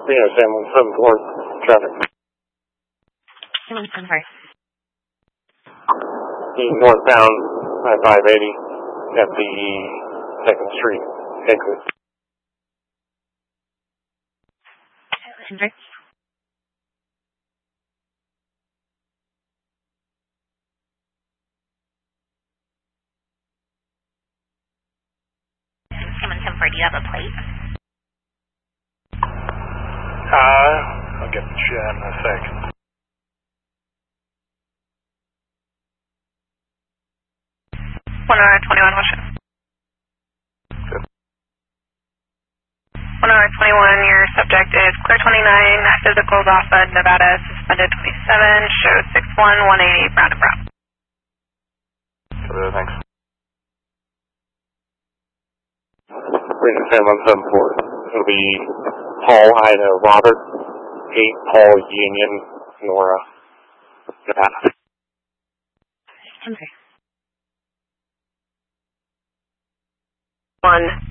Reno, San 174, traffic. I'm sorry. Northbound at 580 at the 2nd Street exit. Henry? Someone come for, do you have a plate? I'll get the shit in a sec. One 21 Washington. 121, your subject is clear 29, physicals off of Nevada, suspended 27, show 61, 180, round and round. Thanks. Reno, San 174. It'll be Paul, Ida, Robert, 8, Paul, Union, Nora, Nevada. Henry. 1.